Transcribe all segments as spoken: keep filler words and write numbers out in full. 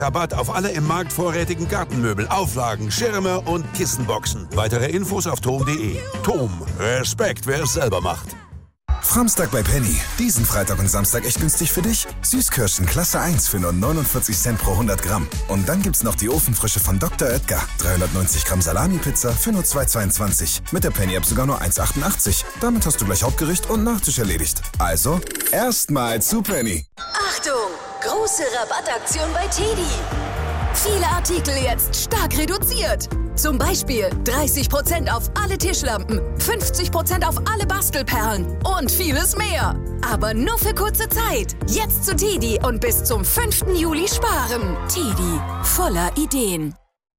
Rabatt auf alle im Markt vorrätigen Gartenmöbel, Auflagen, Schirme und Kissenboxen. Weitere Infos auf tom punkt de. Tom, Respekt, wer es selber macht. Samstag bei Penny. Diesen Freitag und Samstag echt günstig für dich. Süßkirschen Klasse eins für nur neunundvierzig Cent pro hundert Gramm. Und dann gibt's noch die Ofenfrische von Doktor Oetker. dreihundertneunzig Gramm Salami-Pizza für nur zwei zweiundzwanzig. Mit der Penny-App sogar nur eins achtundachtzig. Damit hast du gleich Hauptgericht und Nachtisch erledigt. Also, erstmal zu Penny. Achtung! Große Rabattaktion bei Teddy. Viele Artikel jetzt stark reduziert. Zum Beispiel dreißig Prozent auf alle Tischlampen, fünfzig Prozent auf alle Bastelperlen und vieles mehr. Aber nur für kurze Zeit. Jetzt zu Teddy und bis zum fünften Juli sparen. Teddy, voller Ideen.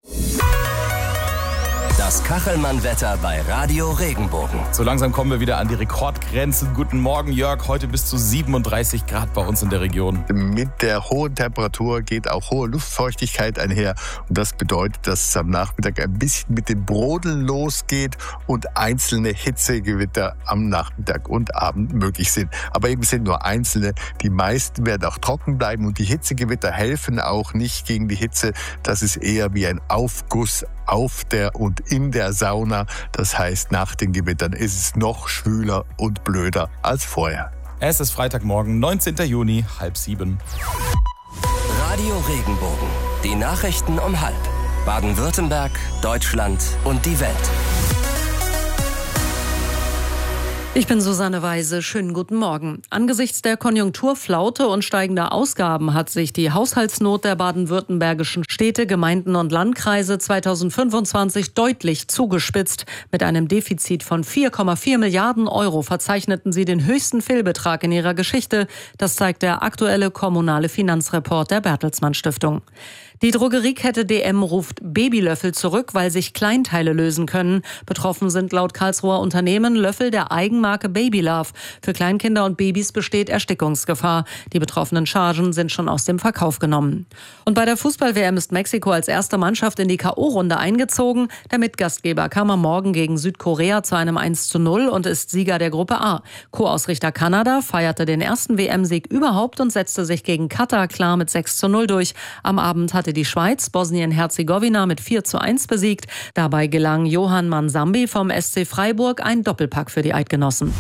Das Kachelmann-Wetter bei Radio Regenbogen. So langsam kommen wir wieder an die Rekordgrenzen. Guten Morgen, Jörg. Heute bis zu siebenunddreißig Grad bei uns in der Region. Mit der hohen Temperatur geht auch hohe Luftfeuchtigkeit einher. Und das bedeutet, dass es am Nachmittag ein bisschen mit dem Brodeln losgeht und einzelne Hitzegewitter am Nachmittag und Abend möglich sind. Aber eben sind nur einzelne. Die meisten werden auch trocken bleiben. Und die Hitzegewitter helfen auch nicht gegen die Hitze. Das ist eher wie ein Aufguss auf der und in der Sauna. Das heißt, nach den Gewittern ist es noch schwüler und blöder als vorher. Es ist Freitagmorgen, neunzehnten Juni, halb sieben. Radio Regenbogen. Die Nachrichten um halb. Baden-Württemberg, Deutschland und die Welt. Ich bin Susanne Weise. Schönen guten Morgen. Angesichts der Konjunkturflaute und steigender Ausgaben hat sich die Haushaltsnot der baden-württembergischen Städte, Gemeinden und Landkreise zweitausendfünfundzwanzig deutlich zugespitzt. Mit einem Defizit von vier Komma vier Milliarden Euro verzeichneten sie den höchsten Fehlbetrag in ihrer Geschichte. Das zeigt der aktuelle kommunale Finanzreport der Bertelsmann Stiftung. Die Drogeriekette D M ruft Babylöffel zurück, weil sich Kleinteile lösen können. Betroffen sind laut Karlsruher Unternehmen Löffel der Eigenmarke Babylove. Für Kleinkinder und Babys besteht Erstickungsgefahr. Die betroffenen Chargen sind schon aus dem Verkauf genommen. Und bei der Fußball-W M ist Mexiko als erste Mannschaft in die K O-Runde eingezogen. Der Mitgastgeber kam am Morgen gegen Südkorea zu einem eins zu null und ist Sieger der Gruppe A. Co-Ausrichter Kanada feierte den ersten W M-Sieg überhaupt und setzte sich gegen Katar klar mit sechs zu null durch. Am Abend hatte die Schweiz Bosnien-Herzegowina mit vier zu eins besiegt. Dabei gelang Johann Mansambi vom S C Freiburg ein Doppelpack für die Eidgenossen.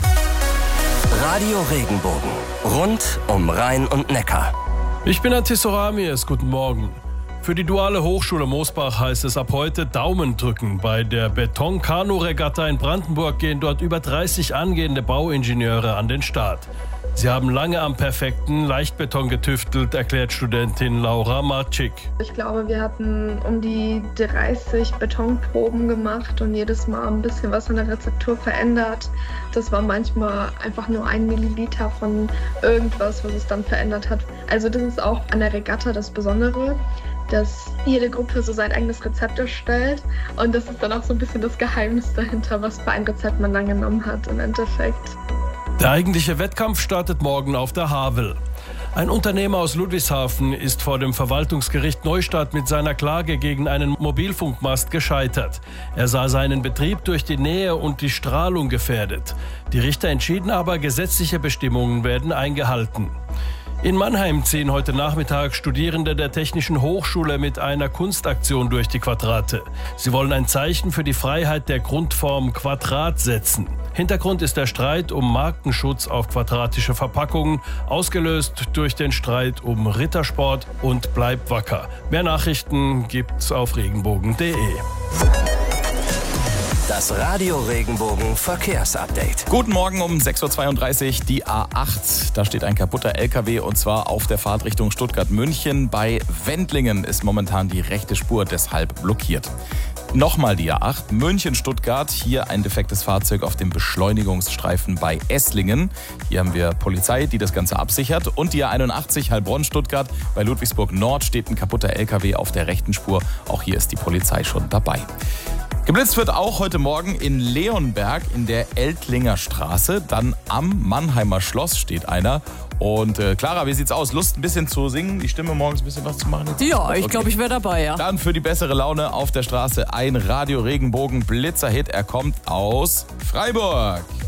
Radio Regenbogen. Rund um Rhein und Neckar. Ich bin Atis Oramies. Guten Morgen. Für die Duale Hochschule Moosbach heißt es ab heute Daumen drücken. Bei der Beton-Kanu-Regatta in Brandenburg gehen dort über dreißig angehende Bauingenieure an den Start. Sie haben lange am perfekten Leichtbeton getüftelt, erklärt Studentin Laura Marczyk. Ich glaube, wir hatten um die dreißig Betonproben gemacht und jedes Mal ein bisschen was an der Rezeptur verändert. Das war manchmal einfach nur ein Milliliter von irgendwas, was es dann verändert hat. Also das ist auch an der Regatta das Besondere, dass jede Gruppe so sein eigenes Rezept erstellt. Und das ist dann auch so ein bisschen das Geheimnis dahinter, was für ein Rezept man dann genommen hat im Endeffekt. Der eigentliche Wettkampf startet morgen auf der Havel. Ein Unternehmer aus Ludwigshafen ist vor dem Verwaltungsgericht Neustadt mit seiner Klage gegen einen Mobilfunkmast gescheitert. Er sah seinen Betrieb durch die Nähe und die Strahlung gefährdet. Die Richter entschieden aber, gesetzliche Bestimmungen werden eingehalten. In Mannheim ziehen heute Nachmittag Studierende der Technischen Hochschule mit einer Kunstaktion durch die Quadrate. Sie wollen ein Zeichen für die Freiheit der Grundform Quadrat setzen. Hintergrund ist der Streit um Markenschutz auf quadratische Verpackungen, ausgelöst durch den Streit um Rittersport und Bleib wacker. Mehr Nachrichten gibt's auf regenbogen punkt de. Das Radio Regenbogen Verkehrsupdate. Guten Morgen um sechs Uhr zweiunddreißig, die A acht. Da steht ein kaputter L K W und zwar auf der Fahrt Richtung Stuttgart-München. Bei Wendlingen ist momentan die rechte Spur deshalb blockiert. Nochmal die A acht, München-Stuttgart. Hier ein defektes Fahrzeug auf dem Beschleunigungsstreifen bei Esslingen. Hier haben wir Polizei, die das Ganze absichert. Und die A einundachtzig, Heilbronn-Stuttgart. Bei Ludwigsburg-Nord steht ein kaputter L K W auf der rechten Spur. Auch hier ist die Polizei schon dabei. Geblitzt wird auch heute Morgen in Leonberg in der Eltlinger Straße. Dann am Mannheimer Schloss steht einer. Und äh, Clara, wie sieht's aus? Lust ein bisschen zu singen? Die Stimme morgens ein bisschen was zu machen? Ja, ich okay. glaube, ich wäre dabei, ja. Dann für die bessere Laune auf der Straße ein Radio Regenbogen Blitzerhit. Er kommt aus Freiburg.